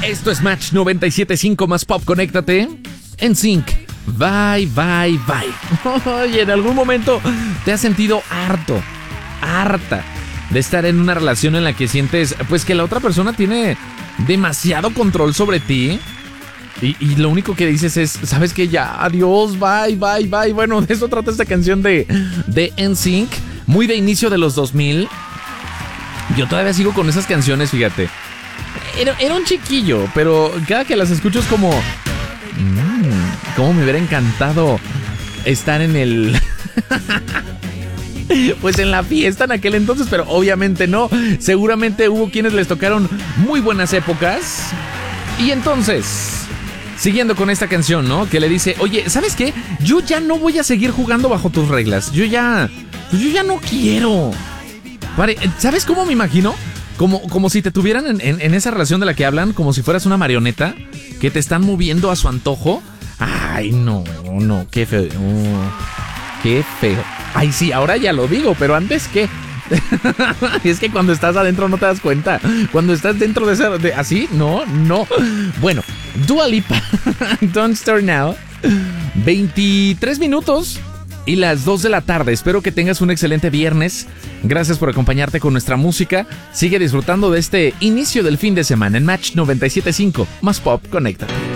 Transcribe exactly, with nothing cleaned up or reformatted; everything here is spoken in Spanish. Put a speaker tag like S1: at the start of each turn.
S1: Esto es Match noventa y siete punto cinco más Pop, conéctate. N Sync, bye, bye, bye. Y en algún momento te has sentido harto, harta de estar en una relación en la que sientes pues que la otra persona tiene demasiado control sobre ti. Y, y lo único que dices es, ¿sabes qué? Ya, adiós, bye, bye, bye. Bueno, de eso trata esta canción de, de N Sync, muy de inicio de los dos mil. Yo todavía sigo con esas canciones, fíjate. Era, era un chiquillo, pero cada que las escucho es como... Mmm, cómo me hubiera encantado estar en el... pues en la fiesta en aquel entonces, pero obviamente no. Seguramente hubo quienes les tocaron muy buenas épocas. Y entonces, siguiendo con esta canción, ¿no? Que le dice, oye, ¿sabes qué? Yo ya no voy a seguir jugando bajo tus reglas. Yo ya... Yo ya no quiero. ¿Sabes cómo me imagino? Como, como si te tuvieran en, en, en esa relación de la que hablan, como si fueras una marioneta que te están moviendo a su antojo. Ay, no, no, qué feo. Oh, qué feo. Ay, sí, ahora ya lo digo, pero antes, ¿qué? Es que cuando estás adentro no te das cuenta. Cuando estás dentro de esa... De, ¿así? No, no. Bueno, Dua Lipa, Don't Start Now. veintitrés minutos y las dos de la tarde. Espero que tengas un excelente viernes. Gracias por acompañarte con nuestra música. Sigue disfrutando de este inicio del fin de semana en Match noventa y siete punto cinco. Más Pop, conéctate.